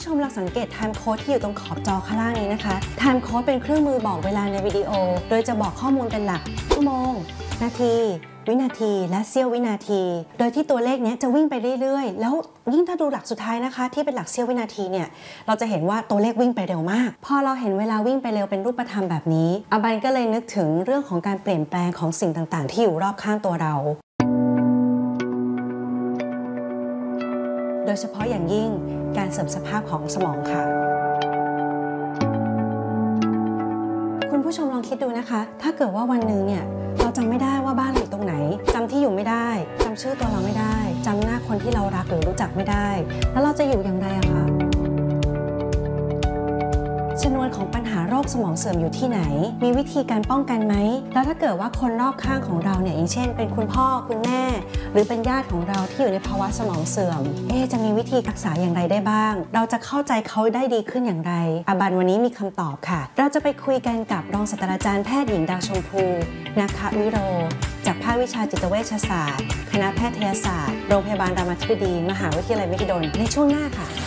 ผู้ชมเราสังเกต Time Code ที่อยู่ตรงขอบจอข้างล่างนี้นะคะ Time Code เป็นเครื่องมือบอกเวลาในวิดีโอโดยจะบอกข้อมูลเป็นหลักชั่วโมงนาทีวินาทีและเสี้ยววินาทีโดยที่ตัวเลขนี้จะวิ่งไปเรื่อยๆแล้วยิ่งถ้าดูหลักสุดท้ายนะคะที่เป็นหลักเสี้ยววินาทีเนี่ยเราจะเห็นว่าตัวเลขวิ่งไปเร็วมากพอเราเห็นเวลาวิ่งไปเร็วเป็นรูปธรรมแบบนี้อบันก็เลยนึกถึงเรื่องของการเปลี่ยนแปลงของสิ่งต่างๆที่อยู่รอบข้างตัวเราโดยเฉพาะอย่างยิ่งการเสื่อมสภาพของสมองค่ะคุณผู้ชมลองคิดดูนะคะถ้าเกิดว่าวันหนึ่งเนี่ยเราจำไม่ได้ว่าบ้านเราอยู่ตรงไหนจำที่อยู่ไม่ได้จำชื่อตัวเราไม่ได้จำหน้าคนที่เรารักหรือรู้จักไม่ได้แล้วเราจะอยู่อย่างไรอะคะชนวนของปัญหาโรคสมองเสื่อมอยู่ที่ไหนมีวิธีการป้องกันไหมแล้วถ้าเกิดว่าคนรอบข้างของเราเนี่ยอย่างเช่นเป็นคุณพ่อคุณแม่หรือเป็นญาติของเราที่อยู่ในภาวะสมองเสื่อมจะมีวิธีรักษาอย่างไรได้บ้างเราจะเข้าใจเขาได้ดีขึ้นอย่างไรอบันวันนี้มีคำตอบค่ะเราจะไปคุยกันกับรองศาสตราจารย์แพทย์หญิงดาวชมพูนาควิโรจากภาควิชาจิตเวชศาสตร์คณะแพทยศาสตร์โรงพยาบาลรามาธิบดีมหาวิทยาลัยมหิดลในช่วงหน้าค่ะ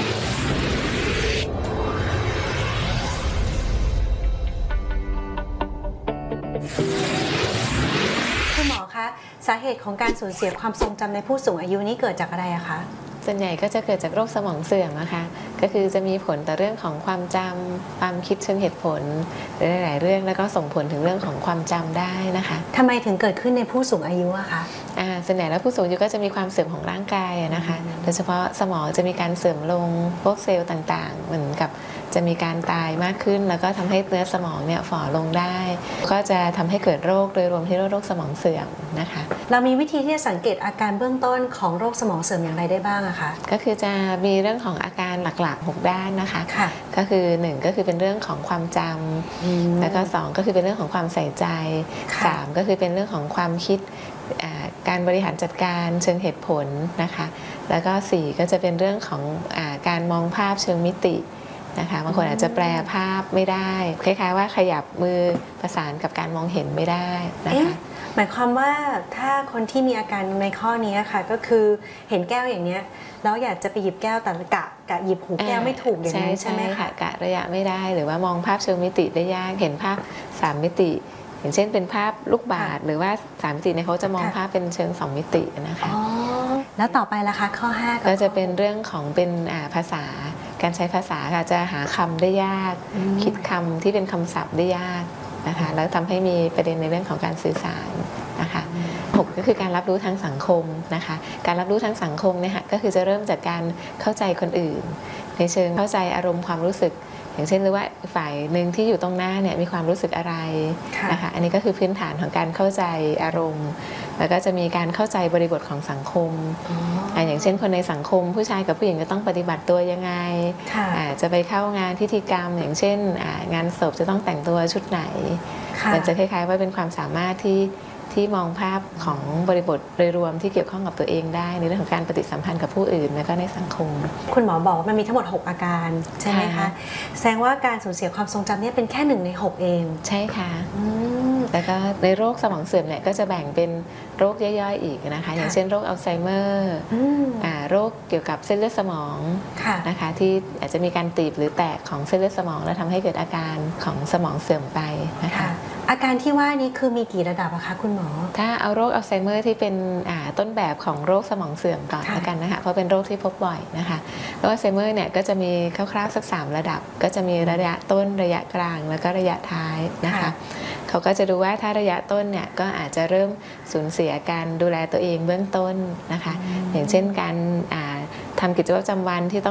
คุณหมอคะสาเหตุของการสูญเสียความทรงจำในผู้สูงอายุนี้เกิดจากอะไรอะคะส่วนใหญ่ก็จะเกิดจากโรคสมองเสื่อมนะคะก็คือจะมีผลต่อเรื่องของความจำความคิดเชิงเหตุผลหลายๆเรื่องแล้วก็ส่งผลถึงเรื่องของความจำได้นะคะทำไมถึงเกิดขึ้นในผู้สูงอายุอะคะส่วนใหญ่แล้วผู้สูงอายุก็จะมีความเสื่อมของร่างกายนะคะโดยเฉพาะสมองจะมีการเสื่อมลงพวกเซลล์ต่างๆเหมือนกับจะมีการตายมากขึ้นแล้วก็ทำให้เนื้อสมองเนี่ยฝ่อลงได้ก็จะทำให้เกิดโรคโดยรวมที่โรคสมองเสื่อมนะคะเรามีวิธีที่จะสังเกตอาการเบื้องต้นของโรคสมองเสื่อมอย่างไรได้บ้างอะคะก็คือจะมีเรื่องของอาการหลักๆ6ด้านนะคะก็คือ1ก็คือเป็นเรื่องของความจำแล้วก็2ก็คือเป็นเรื่องของความใส่ใจ3ก็คือเป็นเรื่องของความคิดการบริหารจัดการเชิงเหตุผลนะคะแล้วก็4ก็จะเป็นเรื่องของการมองภาพเชิงมิตินะคะบางคนอาจจะแปลภาพไม่ได้คล้ายๆว่าขยับมือประสานกับการมองเห็นไม่ได้นะคะหมายความว่าถ้าคนที่มีอาการในข้อนี้ค่ะก็คือเห็นแก้วอย่างนี้แล้วอยากจะไปหยิบแก้วแต่กะหยิบหูแก้วไม่ถูกอย่างนั้นใช่ไหมคะกะระยะไม่ได้หรือว่ามองภาพเชิงมิติได้ยากเห็นภาพ3มิติอย่างเช่นเป็นภาพลูกบาศก์หรือว่า3มิติเนี่ยเขาจะมองภาพเป็นเชิง2มิตินะคะแล้วต่อไปล่ะคะข้อ5 ก็จะเป็นเรื่องของเป็นภาษาการใช้ภาษาค่ะจะหาคำได้ยากคิดคำที่เป็นคำศัพท์ได้ยากนะคะแล้วทำให้มีประเด็นในเรื่องของการสื่อสารนะคะ6ก็คือการรับรู้ทางสังคมนะคะการรับรู้ทางสังคมเนี่ยก็คือจะเริ่มจากการเข้าใจคนอื่นในเชิงเข้าใจอารมณ์ความรู้สึกอย่างเช่นหรือว่าฝ่ายหนึ่งที่อยู่ตรงหน้าเนี่ยมีความรู้สึกอะไรนะคะอันนี้ก็คือพื้นฐานของการเข้าใจอารมณ์แล้วก็จะมีการเข้าใจบริบทของสังคมอย่างเช่นคนในสังคมผู้ชายกับผู้หญิงจะต้องปฏิบัติตัวยังไงจะไปเข้างานพิธีกรรมอย่างเช่นงานศพจะต้องแต่งตัวชุดไหนมันจะคล้ายๆว่าเป็นความสามารถที่มองภาพของบริบทโดยรวมที่เกี่ยวข้องกับตัวเองได้ในเรื่องของการปฏิสัมพันธ์กับผู้อื่นและก็ในสังคมคุณหมอบอกว่ามันมีทั้งหมด6อาการใช่ไหมคะแสดงว่าการสูญเสียความทรงจำเนี่ยเป็นแค่1ใน6เองใช่ค่ะแล้วก็ในโรคสมองเสื่อมเนี่ยก็จะแบ่งเป็นโรคย่อยๆอีกนะคะอย่างเช่นโรคอัลไซเมอร์โรคเกี่ยวกับเส้นเลือดสมองนะคะที่อาจจะมีการตีบหรือแตกของเส้นเลือดสมองและทำให้เกิดอาการของสมองเสื่อมไปนะคะอาการที่ว่านี้คือมีกี่ระดับอะคะคุณหมอถ้าเอาโรคอัลไซเมอร์ที่เป็นต้นแบบของโรคสมองเสื่อมก่อนแล้วกันนะคะเพราะเป็นโรคที่พบบ่อยนะคะโรคอัลไซเมอร์เนี่ยก็จะมีคร่าวๆสัก3ระดับก็จะมีระยะต้นระยะกลางแล้วก็ระยะท้ายนะคะเขาก็จะดูว่าถ้าระยะต้นเนี่ยก็อาจจะเริ่มสูญเสียการดูแลตัวเองเบื้องต้นนะคะอย่างเช่นการทำกิจวัตรประจำวันที่ต้อง